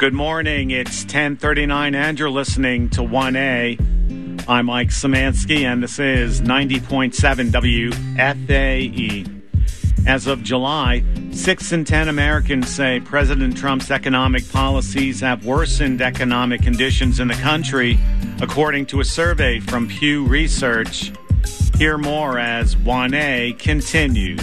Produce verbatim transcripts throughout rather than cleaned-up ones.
Good morning. It's ten thirty-nine, and you're listening to one A. I'm Mike Szymanski, and this is ninety point seven W F A E. As of July, six in ten Americans say President Trump's economic policies have worsened economic conditions in the country, according to a survey from Pew Research. Hear more as one A continues.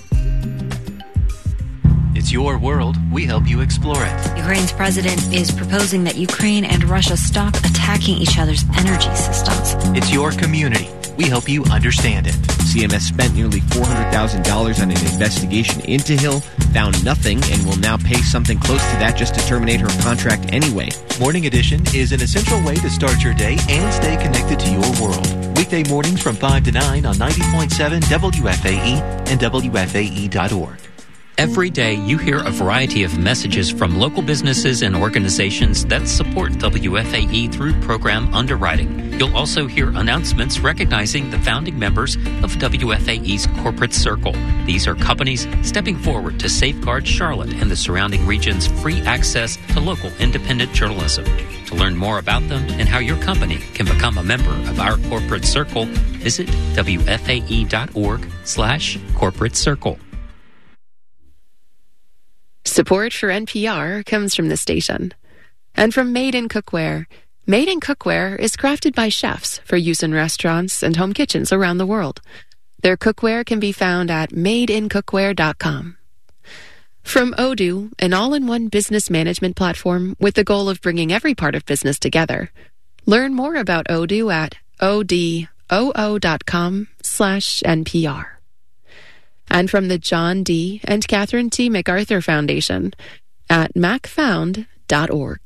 It's your world. We help you explore it. Ukraine's president is proposing that Ukraine and Russia stop attacking each other's energy systems. It's your community. We help you understand it. C M S spent nearly four hundred thousand dollars on an investigation into Hill, found nothing, and will now pay something close to that just to terminate her contract anyway. Morning Edition is an essential way to start your day and stay connected to your world. Weekday mornings from five to nine on ninety point seven W F A E and W F A E dot org. Every day, you hear a variety of messages from local businesses and organizations that support W F A E through program underwriting. You'll also hear announcements recognizing the founding members of W F A E's corporate circle. These are companies stepping forward to safeguard Charlotte and the surrounding region's free access to local independent journalism. To learn more about them and how your company can become a member of our corporate circle, visit W F A E dot org slash corporate circle. Support for N P R comes from the station and from Made in Cookware. Made in Cookware is crafted by chefs for use in restaurants and home kitchens around the world. Their cookware can be found at made in cookware dot com. From Odoo, an all-in-one business management platform with the goal of bringing every part of business together. Learn more about Odoo at odoo dot com slash N P R. And from the John D. and Catherine T. MacArthur Foundation at mac found dot org.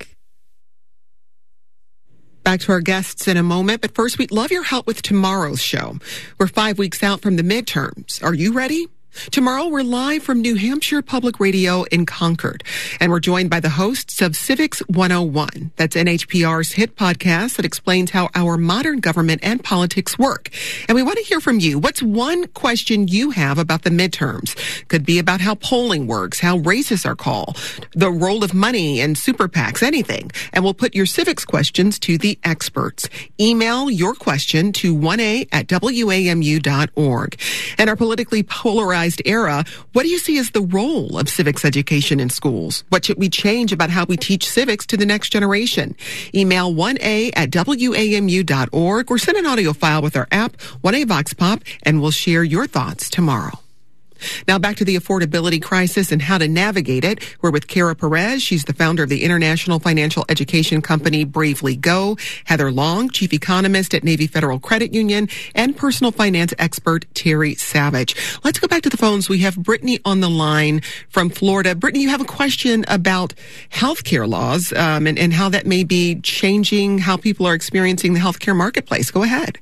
Back to our guests in a moment, but first we'd love your help with tomorrow's show. We're five weeks out from the midterms. Are you ready? Tomorrow, we're live from New Hampshire Public Radio in Concord, and we're joined by the hosts of Civics one oh one. That's N H P R's hit podcast that explains how our modern government and politics work. And we want to hear from you. What's one question you have about the midterms? Could be about how polling works, how races are called, the role of money and super PACs, anything. And we'll put your civics questions to the experts. Email your question to one A at W A M U dot org. And our politically polarized era, what do you see as the role of civics education in schools? What should we change about how we teach civics to the next generation? Email one A at W A M U dot org or send an audio file with our app, one A Vox Pop, and we'll share your thoughts tomorrow. Now back to the affordability crisis and how to navigate it. We're with Kara Perez. She's the founder of the international financial education company Bravely Go. Heather Long, chief economist at Navy Federal Credit Union, and personal finance expert Terry Savage. Let's go back to the phones. We have Brittany on the line from Florida. Brittany, you have a question about healthcare laws um, and, and how that may be changing how people are experiencing the healthcare marketplace. Go ahead.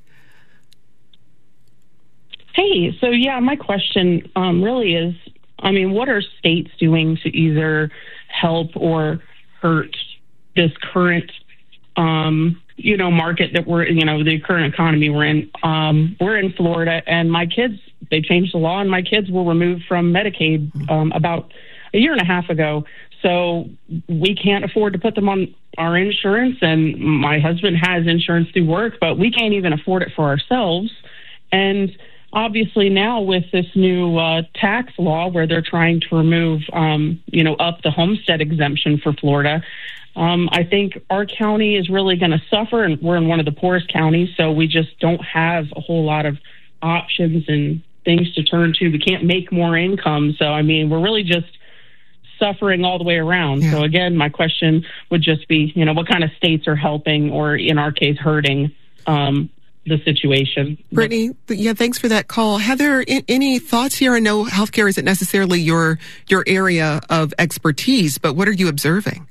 Hey, so yeah, my question um, really is, I mean, what are states doing to either help or hurt this current, um, you know, market that we're, you know, the current economy we're in? Um, we're in Florida, and my kids, they changed the law, and my kids were removed from Medicaid um, about a year and a half ago. So we can't afford to put them on our insurance, and my husband has insurance through work, but we can't even afford it for ourselves. And obviously now with this new uh, tax law where they're trying to remove, um, you know, up the homestead exemption for Florida, um, I think our county is really going to suffer, and we're in one of the poorest counties, so we just don't have a whole lot of options and things to turn to. We can't make more income. So, I mean, we're really just suffering all the way around. Yeah. So, again, my question would just be, you know, what kind of states are helping or, in our case, hurting um the situation. Brittany, yeah, thanks for that call. Heather, I- any thoughts here? I know healthcare isn't necessarily your your area of expertise, but what are you observing?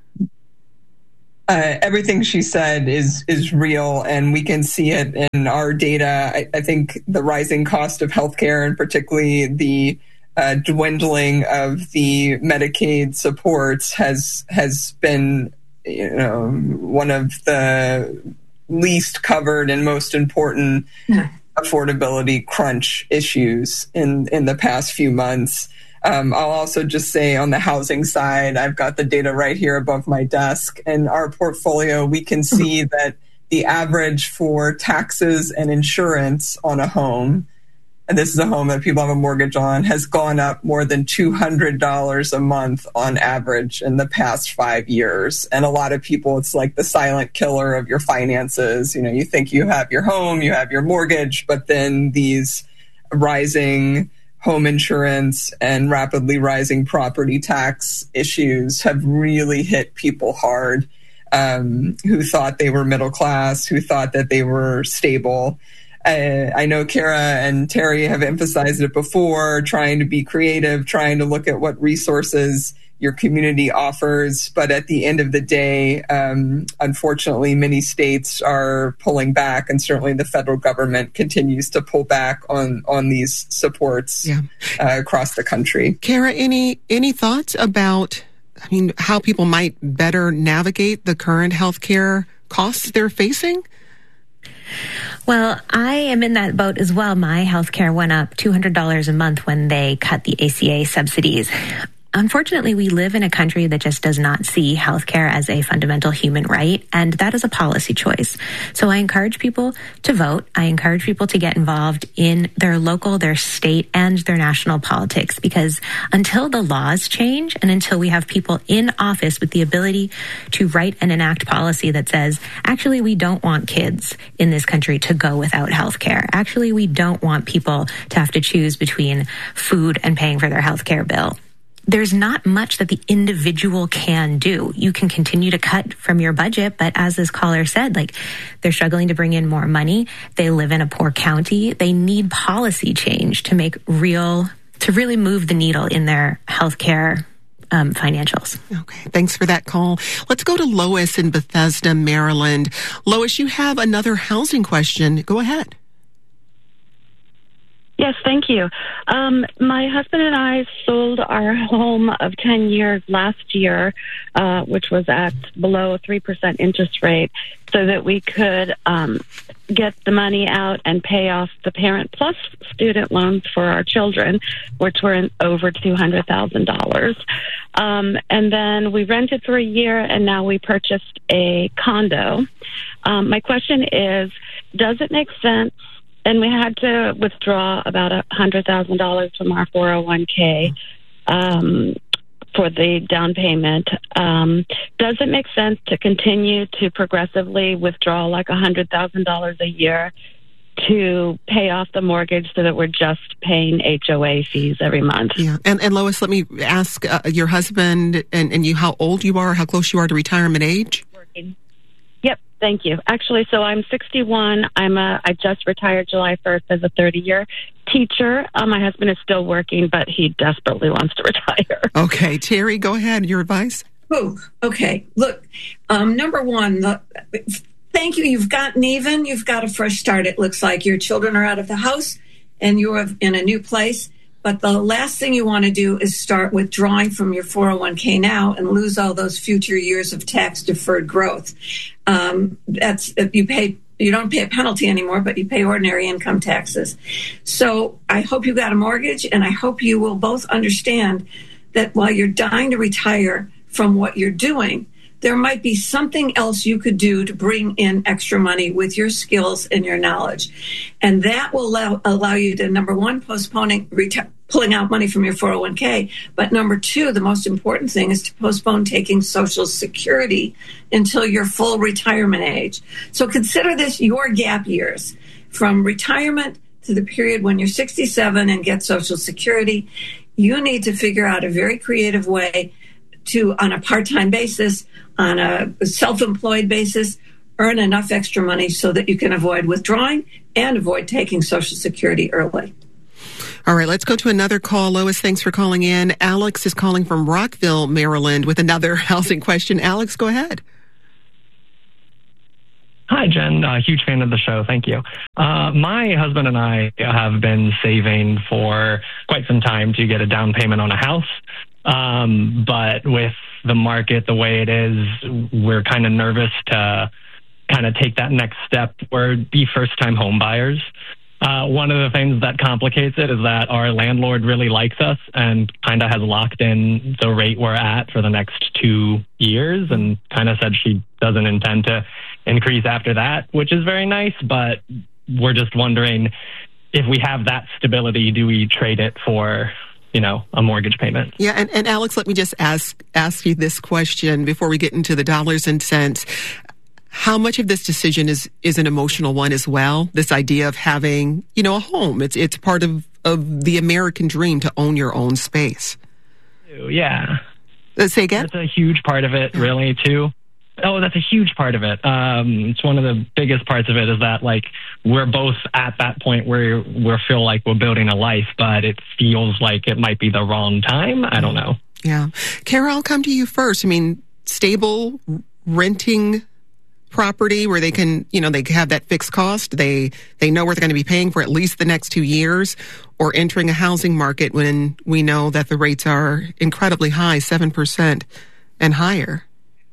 Uh, everything she said is is real, and we can see it in our data. I, I think the rising cost of healthcare, and particularly the uh, dwindling of the Medicaid supports, has has been, you know, one of the least covered and most important affordability crunch issues in, in the past few months. Um, I'll also just say on the housing side, I've got the data right here above my desk. In our portfolio, we can see that the average for taxes and insurance on a home, and this is a home that people have a mortgage on, has gone up more than two hundred dollars a month on average in the past five years. And a lot of people, it's like the silent killer of your finances. You know, you think you have your home, you have your mortgage, but then these rising home insurance and rapidly rising property tax issues have really hit people hard, um, who thought they were middle class, who thought that they were stable. Uh, I know Kara and Terry have emphasized it before, trying to be creative, trying to look at what resources your community offers. But at the end of the day, um, unfortunately, many states are pulling back, and certainly the federal government continues to pull back on, on these supports yeah. uh, across the country. Kara, any any thoughts about, I mean, how people might better navigate the current healthcare costs they're facing? Well, I am in that boat as well. My healthcare went up two hundred dollars a month when they cut the A C A subsidies. Unfortunately, we live in a country that just does not see healthcare as a fundamental human right, and that is a policy choice. So I encourage people to vote. I encourage people to get involved in their local, their state, and their national politics, because until the laws change and until we have people in office with the ability to write and enact policy that says, actually, we don't want kids in this country to go without healthcare. Actually, we don't want people to have to choose between food and paying for their healthcare bill. There's not much that the individual can do. You can continue to cut from your budget, but as this caller said, like, they're struggling to bring in more money. They live in a poor county. They need policy change to make real, to really move the needle in their healthcare um, financials. Okay, thanks for that call. Let's go to Lois in Bethesda, Maryland. Lois, you have another housing question. Go ahead. Yes, thank you. Um, my husband and I sold our home of ten years last year, uh, which was at below a three percent interest rate, so that we could um, get the money out and pay off the parent plus student loans for our children, which were in over two hundred thousand dollars. Um, and then we rented for a year, and now we purchased a condo. Um, my question is, does it make sense? And we had to withdraw about one hundred thousand dollars from our four oh one k um, for the down payment. Um, does it make sense to continue to progressively withdraw like one hundred thousand dollars a year to pay off the mortgage so that we're just paying H O A fees every month? Yeah. And, and Lois, let me ask uh, your husband and, and you how old you are, how close you are to retirement age? Working. Yep. Thank you. Actually, so I'm sixty-one. I'm a, I just retired July first as a thirty-year teacher. Uh, my husband is still working, but he desperately wants to retire. Okay. Terry, go ahead. Your advice? Oh, okay. Look, um, number one, the, thank you. You've gotten even. You've got a fresh start. It looks like your children are out of the house and you're in a new place. But the last thing you want to do is start withdrawing from your four oh one k now and lose all those future years of tax deferred growth. Um, that's you pay. You don't pay a penalty anymore, but you pay ordinary income taxes. So I hope you got a mortgage, and I hope you will both understand that while you're dying to retire from what you're doing, there might be something else you could do to bring in extra money with your skills and your knowledge. And that will allow, allow you to, number one, postponing, reti- pulling out money from your four oh one k. But number two, the most important thing is to postpone taking Social Security until your full retirement age. So consider this your gap years from retirement to the period when you're sixty-seven and get Social Security. You need to figure out a very creative way to, on a part-time basis, on a self-employed basis, earn enough extra money so that you can avoid withdrawing and avoid taking Social Security early. All right, let's go to another call. Lois, thanks for calling in. Alex is calling from Rockville, Maryland, with another housing question. Alex, go ahead. Hi, Jen. Uh, huge fan of the show. Thank you. Uh, my husband and I have been saving for quite some time to get a down payment on a house. Um, but with the market the way it is, we're kind of nervous to kind of take that next step. We're be first-time home buyers. Uh, one of the things that complicates it is that our landlord really likes us and kind of has locked in the rate we're at for the next two years and kind of said she doesn't intend to increase after that, which is very nice. But we're just wondering, if we have that stability, do we trade it for, you know, a mortgage payment? Yeah, and, and Alex, let me just ask ask you this question before we get into the dollars and cents. How much of this decision is, is an emotional one as well? This idea of having, you know, a home. It's it's part of, of the American dream to own your own space. Yeah. Uh, say again? That's a huge part of it, really, too. Oh, that's a huge part of it. Um, it's one of the biggest parts of it is that, like, we're both at that point where we feel like we're building a life, but it feels like it might be the wrong time. I don't know. Yeah. Kara, I'll come to you first. I mean, stable renting property where they can, you know, they have that fixed cost. They they know where they're going to be paying for at least the next two years, or entering a housing market when we know that the rates are incredibly high, seven percent and higher.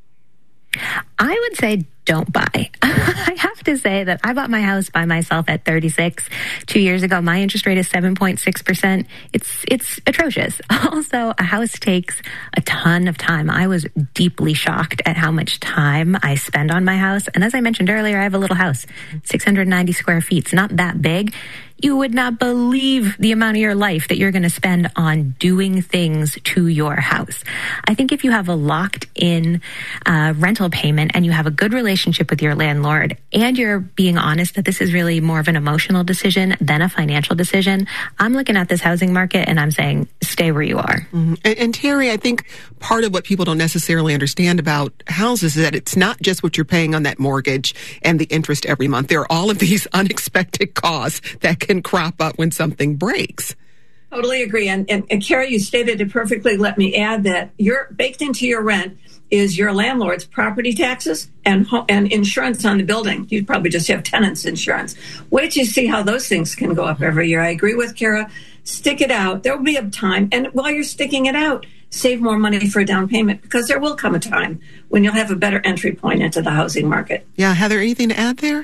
I would say don't buy. I have to say that I bought my house by myself at thirty-six two years ago. My interest rate is seven point six percent. It's it's atrocious. Also, a house takes a ton of time. I was deeply shocked at how much time I spend on my house. And as I mentioned earlier, I have a little house, six hundred ninety square feet. It's not that big. You would not believe the amount of your life that you're going to spend on doing things to your house. I think if you have a locked in uh, rental payment and you have a good relationship with your landlord and you're being honest that this is really more of an emotional decision than a financial decision, I'm looking at this housing market and I'm saying, stay where you are. Mm-hmm. And, and Terry, I think part of what people don't necessarily understand about houses is that it's not just what you're paying on that mortgage and the interest every month. There are all of these unexpected costs that can can crop up when something breaks. Totally agree. And, and, and Kara, you stated it perfectly. Let me add that you're baked into your rent is your landlord's property taxes and ho- and insurance on the building. You probably just have tenants insurance. Wait till you see how those things can go up every year. I agree with Kara. Stick it out. There will be a time. And while you're sticking it out, save more money for a down payment, because there will come a time when you'll have a better entry point into the housing market. Yeah. Heather, anything to add there?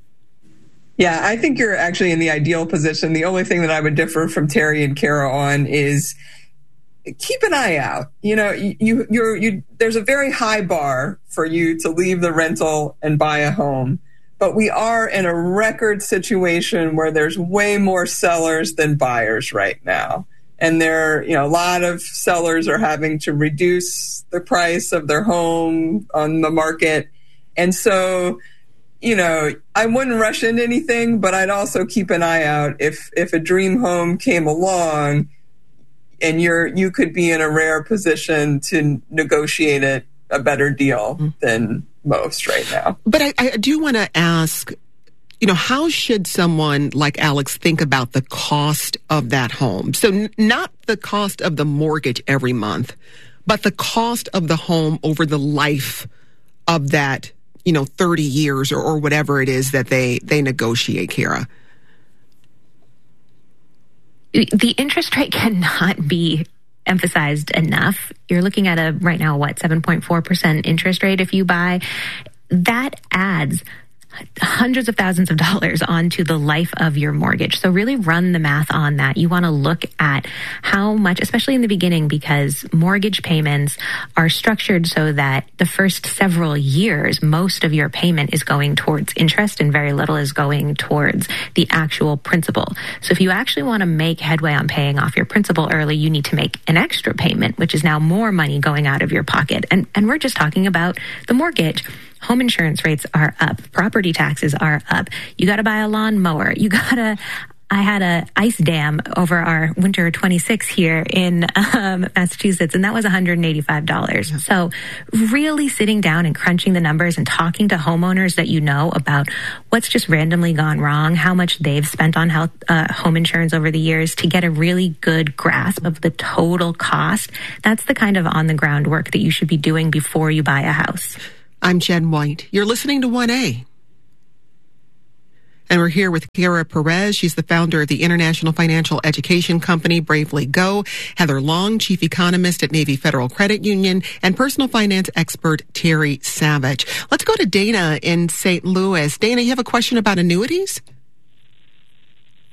Yeah, I think you're actually in the ideal position. The only thing that I would differ from Terry and Kara on is keep an eye out. You know, you, you're, you, there's a very high bar for you to leave the rental and buy a home. But we are in a record situation where there's way more sellers than buyers right now. And there, you know, a lot of sellers are having to reduce the price of their home on the market. And so, you know, I wouldn't rush into anything, but I'd also keep an eye out if if a dream home came along and you're you could be in a rare position to negotiate it a better deal mm-hmm. than most right now. But I, I do want to ask, you know, how should someone like Alex think about the cost of that home? So n- not the cost of the mortgage every month, but the cost of the home over the life of that, you know, thirty years or, or whatever it is that they, they negotiate, Kara. The interest rate cannot be emphasized enough. You're looking at a, right now, what, seven point four percent interest rate if you buy. That adds hundreds of thousands of dollars onto the life of your mortgage. So really run the math on that. You want to look at how much, especially in the beginning, because mortgage payments are structured so that the first several years, most of your payment is going towards interest and very little is going towards the actual principal. So if you actually want to make headway on paying off your principal early, you need to make an extra payment, which is now more money going out of your pocket. And, and we're just talking about the mortgage. Home insurance rates are up. Property taxes are up. You got to buy a lawnmower. You got to, I had a ice dam over our winter twenty-six here in um, Massachusetts, and that was one hundred eighty-five dollars. Yeah. So really sitting down and crunching the numbers and talking to homeowners that you know about what's just randomly gone wrong, how much they've spent on health, uh, home insurance over the years to get a really good grasp of the total cost. That's the kind of on-the-ground work that you should be doing before you buy a house. I'm Jen White. You're listening to one A. And we're here with Kara Perez. She's the founder of the international financial education company Bravely Go. Heather Long, chief economist at Navy Federal Credit Union, and personal finance expert Terry Savage. Let's go to Dana in Saint Louis. Dana, you have a question about annuities?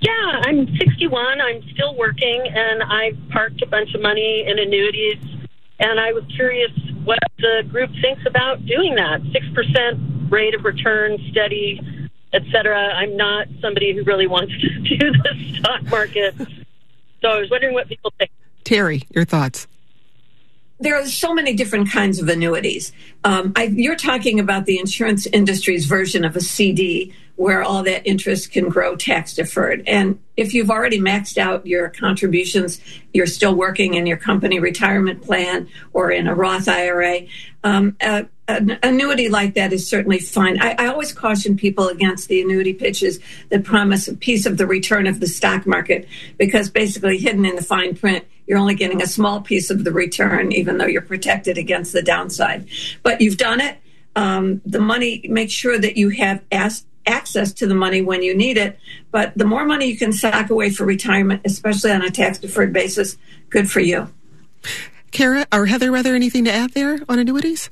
Yeah, I'm sixty-one. I'm still working, and I've parked a bunch of money in annuities. And I was curious what the group thinks about doing that. six percent rate of return, steady, et cetera. I'm not somebody who really wants to do the stock market. So I was wondering what people think. Terry, your thoughts? There are so many different kinds of annuities. Um, I, you're talking about the insurance industry's version of a C D, where all that interest can grow tax deferred. And if you've already maxed out your contributions, you're still working in your company retirement plan or in a Roth I R A, um, a, an annuity like that is certainly fine. I, I always caution people against the annuity pitches that promise a piece of the return of the stock market, because basically hidden in the fine print, you're only getting a small piece of the return, even though you're protected against the downside. But you've done it. Um, the money, make sure that you have asked access to the money when you need it. But the more money you can sock away for retirement, especially on a tax-deferred basis, good for you. Kara, or Heather, rather, anything to add there on annuities?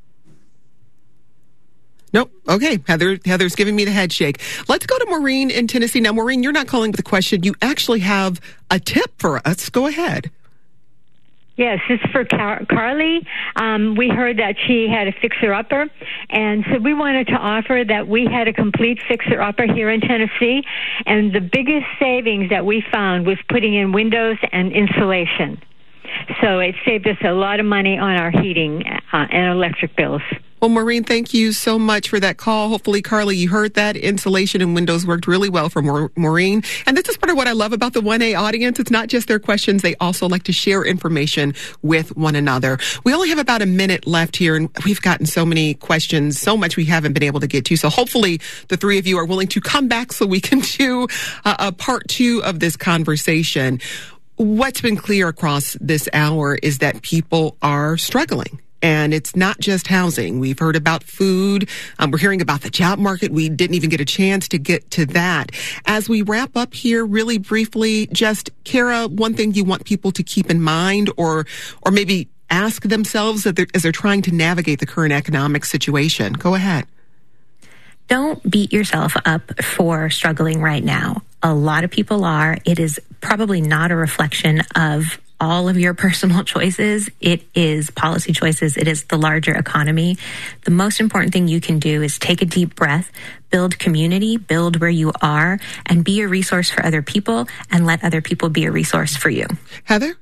Nope. Okay. Heather, Heather's giving me the head shake. Let's go to Maureen in Tennessee. Now, Maureen, you're not calling with a question. You actually have a tip for us. Go ahead. Yes, this is for Car- Carly. Um, we heard that she had a fixer-upper, and so we wanted to offer that we had a complete fixer-upper here in Tennessee, and the biggest savings that we found was putting in windows and insulation. So it saved us a lot of money on our heating uh, and electric bills. Well, Maureen, thank you so much for that call. Hopefully, Carly, you heard that. Insulation and windows worked really well for Ma- Maureen. And this is part of what I love about the one A audience. It's not just their questions. They also like to share information with one another. We only have about a minute left here, and we've gotten so many questions, so much we haven't been able to get to. So hopefully the three of you are willing to come back so we can do uh, a part two of this conversation. What's been clear across this hour is that people are struggling. And it's not just housing. We've heard about food. Um, we're hearing about the job market. We didn't even get a chance to get to that. As we wrap up here really briefly, just, Kara, one thing you want people to keep in mind or or maybe ask themselves as they're, as they're trying to navigate the current economic situation. Go ahead. Don't beat yourself up for struggling right now. A lot of people are. It is probably not a reflection of all of your personal choices. It is policy choices. It is the larger economy. The most important thing you can do is take a deep breath, build community, build where you are, and be a resource for other people, and let other people be a resource for you. Heather?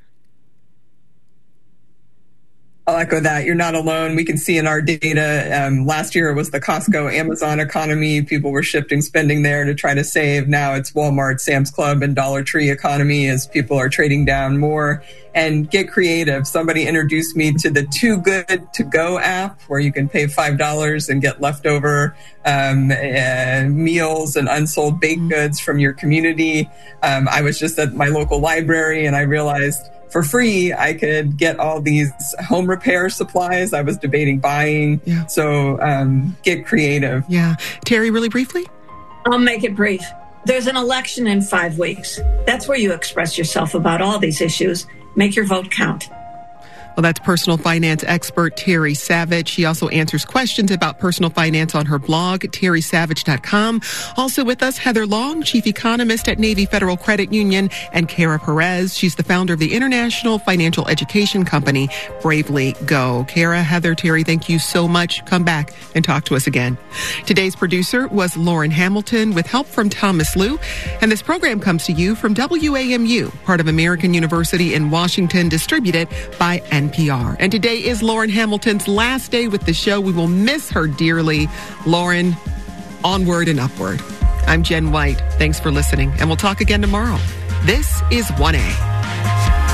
I'll echo that. You're not alone. We can see in our data, um, last year it was the Costco, Amazon economy. People were shifting spending there to try to save. Now it's Walmart, Sam's Club, and Dollar Tree economy as people are trading down more. And get creative. Somebody introduced me to the Too Good To Go app, where you can pay five dollars and get leftover um, uh, meals and unsold baked goods from your community. Um, I was just at my local library and I realized for free, I could get all these home repair supplies I was debating buying. Yeah. So um, get creative. Yeah. Terry, really briefly? I'll make it brief. There's an election in five weeks. That's where you express yourself about all these issues. Make your vote count. Well, that's personal finance expert Terry Savage. She also answers questions about personal finance on her blog, terry savage dot com. Also with us, Heather Long, chief economist at Navy Federal Credit Union, and Kara Perez. She's the founder of the international financial education company, Bravely Go. Kara, Heather, Terry, thank you so much. Come back and talk to us again. Today's producer was Lauren Hamilton with help from Thomas Liu. And this program comes to you from W A M U, part of American University in Washington, distributed by N P R. And today is Lauren Hamilton's last day with the show. We will miss her dearly. Lauren, onward and upward. I'm Jen White. Thanks for listening, and we'll talk again tomorrow. This is one A.